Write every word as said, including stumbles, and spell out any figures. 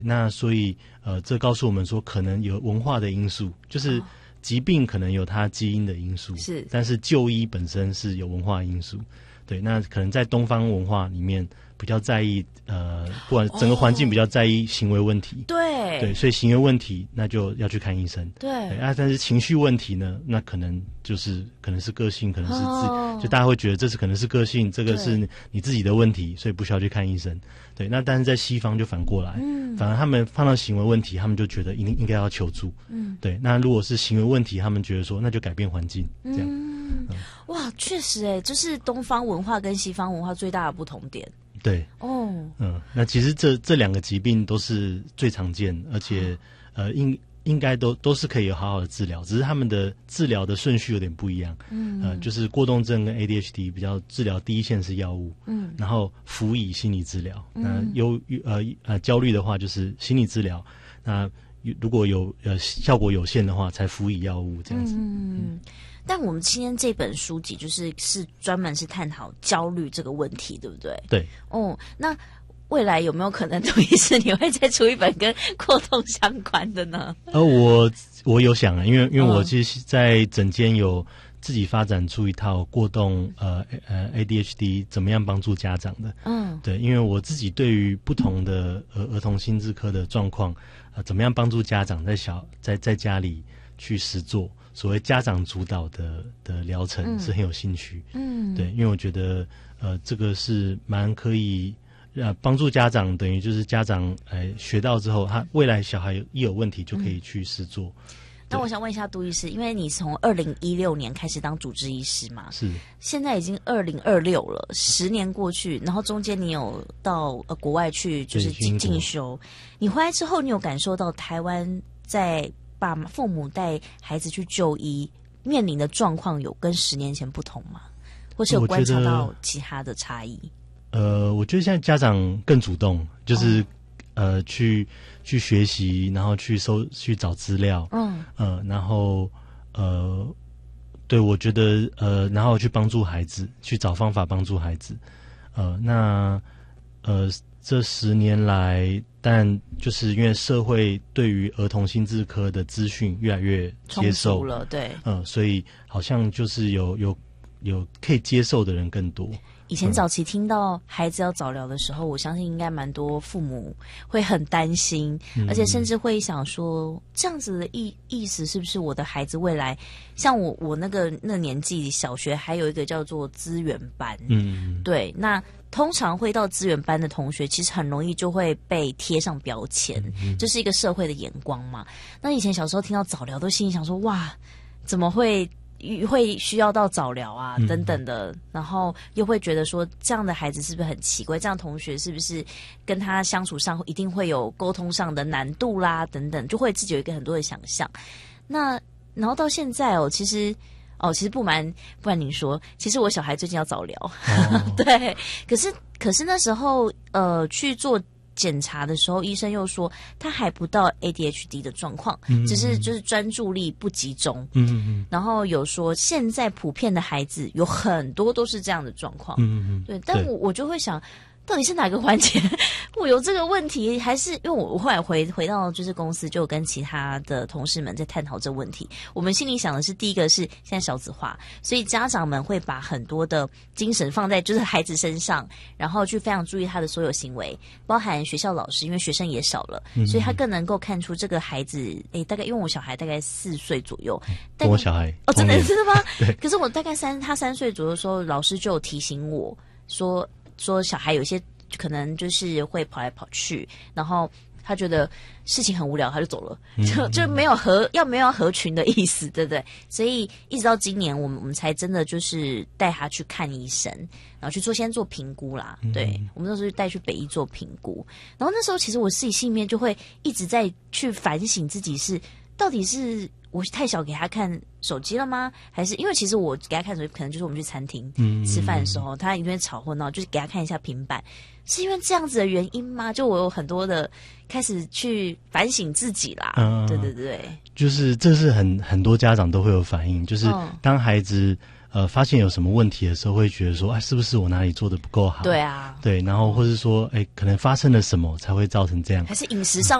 那所以呃，这告诉我们说，可能有文化的因素，就是疾病可能有它基因的因素， 是， 但是就医本身是有文化因素。对，那可能在东方文化里面比较在意呃，不管整个环境比较在意行为问题， 哦、对对，所以行为问题那就要去看医生。 对， 对啊，但是情绪问题呢，那可能就是可能是个性，可能是自、 哦、 就大家会觉得这是可能是个性，这个是你你自己的问题，所以不需要去看医生。对，那但是在西方就反过来，嗯，反而他们碰到行为问题，他们就觉得应应该要求助，嗯，对。那如果是行为问题，他们觉得说那就改变环境，这样。 嗯，嗯哇，确实哎，就是东方文化跟西方文化最大的不同点。 对， 哦， 嗯，那其实这这两个疾病都是最常见，而且、哦、呃应应该都都是可以有好好的治疗，只是他们的治疗的顺序有点不一样。嗯，呃，就是过动症跟 A D H D 比较治疗第一线是药物，嗯，然后辅以心理治疗。嗯、那忧呃呃焦虑的话就是心理治疗，那如果有呃效果有限的话，才辅以药物这样子。嗯。嗯但我们今天这本书籍就是是专门是探讨焦虑这个问题，对不对？ 对。 哦，那未来有没有可能，杜医师你会再出一本跟过动相关的呢？ 呃，我我有想啊，因为因为我其实在诊间有自己发展出一套过动呃呃 A D H D 怎么样帮助家长的。嗯，对，因为我自己对于不同的儿儿童心智科的状况，呃，怎么样帮助家长在小在在家里去实作。所谓家长主导的的疗程是很有兴趣，嗯，对，因为我觉得呃这个是蛮可以呃帮助家长，等于就是家长呃学到之后，他未来小孩一有问题就可以去试做。嗯、 那我想问一下杜医师，因为你从二零一六年开始当主治医师嘛， 是， 现在已经二零二六了，十年过去，然后中间你有到呃国外去就是进修，你回来之后，你有感受到台湾在爸妈父母带孩子去就医面临的状况有跟十年前不同吗？或是有观察到其他的差异？ 呃，我觉得现在家长更主动，就是、哦、呃去去学习，然后去搜去找资料，嗯呃，然后呃，对我觉得呃，然后去帮助孩子，去找方法帮助孩子，呃，那呃。这十年来，但就是因为社会对于儿童心智科的资讯越来越接受了，对， 嗯，所以好像就是有有有可以接受的人更多。 以前早期听到孩子要早疗的时候，嗯、我相信应该蛮多父母会很担心，嗯、而且甚至会想说，这样子的意意思是不是我的孩子未来，像我我那个那年纪小学还有一个叫做资源班，嗯，对，那通常会到资源班的同学，其实很容易就会被贴上标签，嗯、这是一个社会的眼光嘛。那以前小时候听到早疗，都心里想说，哇，怎么会？会需要到早疗啊等等的、嗯、然后又会觉得说这样的孩子是不是很奇怪，这样同学是不是跟他相处上一定会有沟通上的难度啦等等，就会自己有一个很多的想象。那然后到现在哦，其实哦，其实不瞒不瞒您说，其实我小孩最近要早疗、哦、对，可是可是那时候呃去做检查的时候，医生又说他还不到 A D H D 的状况，嗯嗯，只是就是专注力不集中。嗯嗯嗯。然后有说现在普遍的孩子有很多都是这样的状况。嗯嗯嗯。对，但我我就会想，到底是哪个环节我有这个问题，还是因为我我后来回回到就是公司，就跟其他的同事们在探讨这个问题。我们心里想的是，第一个是现在少子化，所以家长们会把很多的精神放在就是孩子身上，然后去非常注意他的所有行为，包含学校老师，因为学生也少了，嗯、所以他更能够看出这个孩子，诶，大概因为我小孩大概四岁左右， 跟我小孩哦，真的真的吗？对。可是我大概三他三岁左右的时候，老师就有提醒我说。说小孩有些可能就是会跑来跑去，然后他觉得事情很无聊，他就走了，就就没有合要没有合群的意思，对不对？所以一直到今年，我们我们才真的就是带他去看医生，然后去做先做评估啦。对，嗯、我们那时候就带去北医做评估，然后那时候其实我自己心里面就会一直在去反省自己是到底是。我太小给他看手机了吗？还是因为其实我给他看手机，可能就是我们去餐厅吃饭的时候，嗯、他一边吵或闹，就是给他看一下平板，是因为这样子的原因吗？就我有很多的开始去反省自己啦。嗯、对对对， 就是这是很很多家长都会有反应，就是当孩子呃发现有什么问题的时候，会觉得说，哎，是不是我哪里做的不够好？ 对啊， 对，然后或是说，哎，可能发生了什么才会造成这样？ 还是饮食上